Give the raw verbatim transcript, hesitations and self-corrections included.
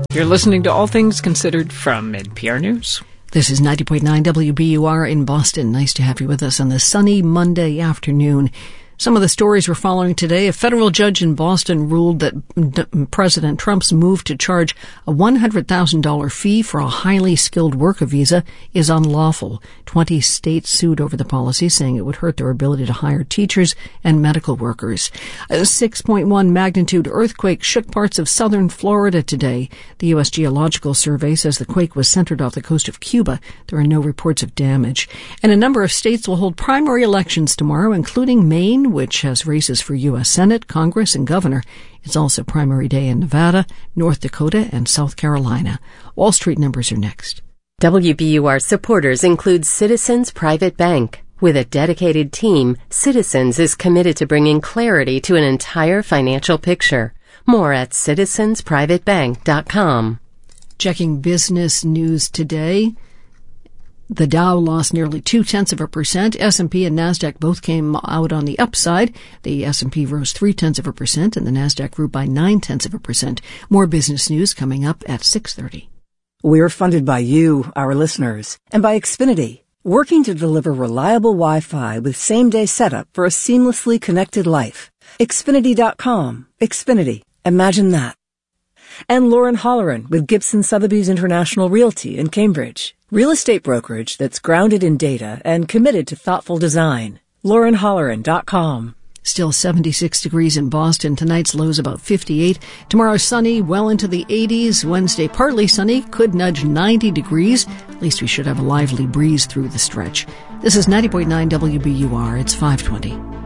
You're listening to All Things Considered from N P R News. This is ninety point nine W B U R in Boston. Nice to have you with us on this sunny Monday afternoon. Some of the stories we're following today. A federal judge in Boston ruled that President Trump's move to charge a one hundred thousand dollars fee for a highly skilled worker visa is unlawful. Twenty states sued over the policy, saying it would hurt their ability to hire teachers and medical workers. A six point one magnitude earthquake shook parts of southern Florida today. The U S Geological Survey says the quake was centered off the coast of Cuba. There are no reports of damage. And a number of states will hold primary elections tomorrow, including Maine, which has races for U S Senate, Congress, and governor. It's also primary day in Nevada, North Dakota, and South Carolina. Wall Street numbers are next. W B U R supporters include Citizens Private Bank. With a dedicated team, Citizens is committed to bringing clarity to an entire financial picture. More at citizens private bank dot com. Checking business news today. The Dow lost nearly two-tenths of a percent. S and P and NASDAQ both came out on the upside. The S and P rose three-tenths of a percent, and the NASDAQ grew by nine-tenths of a percent. More business news coming up at six thirty. We're funded by you, our listeners, and by Xfinity, working to deliver reliable Wi-Fi with same-day setup for a seamlessly connected life. Xfinity dot com. Xfinity. Imagine that. And Lauren Holleran with Gibson Sotheby's International Realty in Cambridge. Real estate brokerage that's grounded in data and committed to thoughtful design. Lauren Holleran dot com. Still seventy-six degrees in Boston. Tonight's low's about fifty-eight. Tomorrow sunny, well into the eighties. Wednesday partly sunny, could nudge ninety degrees. At least we should have a lively breeze through the stretch. This is ninety point nine W B U R. It's five twenty.